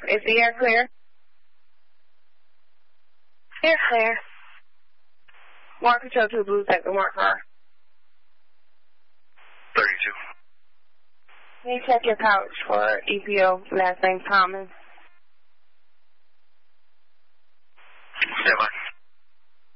Is the air clear? Air clear. Mark control to Blue Sector, mark car. 32. Can you check your pouch for EPO, last name Thomas? Stand by.